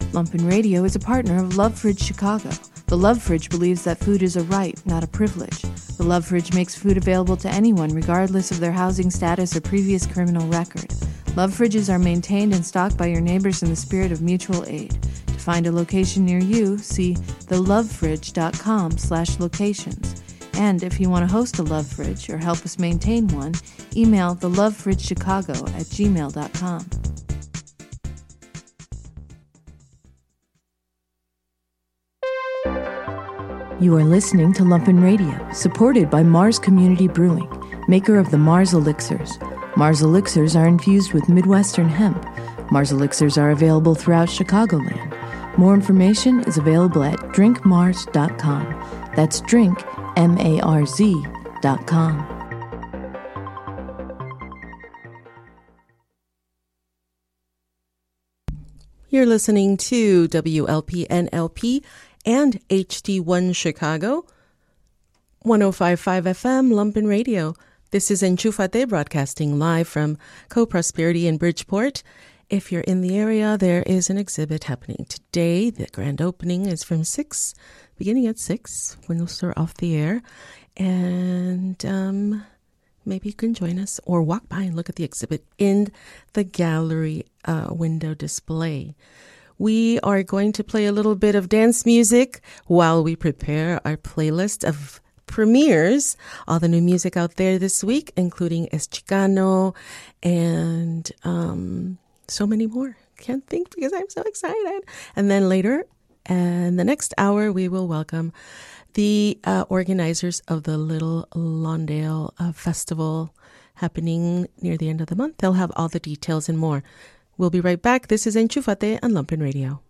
Lumpen Radio is a partner of Love Fridge Chicago. The Love Fridge believes that food is a right, not a privilege. The Love Fridge makes food available to anyone regardless of their housing status or previous criminal record. Love Fridges are maintained and stocked by your neighbors in the spirit of mutual aid. To find a location near you, see thelovefridge.com/locations. And if you want to host a Love Fridge or help us maintain one, email thelovefridgechicago@gmail.com. You are listening to Lumpen Radio, supported by Mars Community Brewing, maker of the Mars Elixirs. Mars Elixirs are infused with Midwestern hemp. Mars Elixirs are available throughout Chicagoland. More information is available at drinkmars.com. That's drink, MARZ.com. You're listening to WLPNLP and HD1 Chicago, 105.5 FM, Lumpen Radio. This is Enchufate broadcasting live from Co-Prosperity in Bridgeport. If you're in the area, there is an exhibit happening today. The grand opening is from 6, beginning at 6, when we'll start off the air. And maybe you can join us or walk by and look at the exhibit in the gallery window display. We are going to play a little bit of dance music while we prepare our playlist of premieres, all the new music out there this week, including Es Chicano and so many more. Can't think because I'm so excited. And then later, in the next hour, we will welcome the organizers of the Little Lawndale Festival happening near the end of the month. They'll have all the details and more. We'll be right back. This is Enchufate on Lumpen Radio.